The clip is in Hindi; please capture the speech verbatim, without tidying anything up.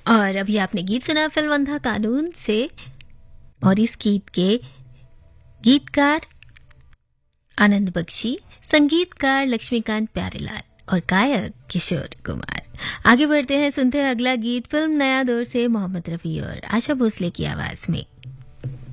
और अभी आपने गीत सुना फिल्म अंधा कानून से, और इस गीत के गीतकार आनंद बख्शी, संगीतकार लक्ष्मीकांत प्यारेलाल और गायक किशोर कुमार। आगे बढ़ते हैं, सुनते हैं अगला गीत फिल्म नया दौर से मोहम्मद रफी और आशा भोसले की आवाज में।